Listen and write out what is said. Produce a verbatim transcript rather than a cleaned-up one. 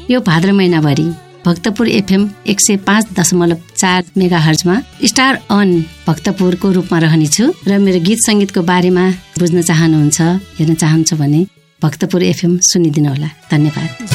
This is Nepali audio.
यो भाद्र महिनाभरि भक्तपुर एफएम एक सय पाँच दशमलव चार मेगा हर्जमा स्टार अन भक्तपुरको रूपमा रहनेछु र मेरो गीत संगीतको बारेमा बुझ्न चाहनुहुन्छ, हेर्न चाहनुहुन्छ भने भक्तपुर एफएम सुनिदिनु होला। धन्यवाद।